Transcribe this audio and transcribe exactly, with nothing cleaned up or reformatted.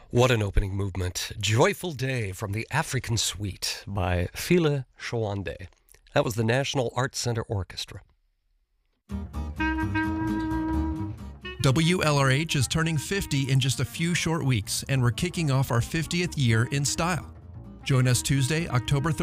What an opening movement. Joyful Day from the African Suite by Fela Shawande. That was the National Arts Center Orchestra. W L R H is turning fifty in just a few short weeks, and we're kicking off our fiftieth year in style. Join us Tuesday, October thirteenth.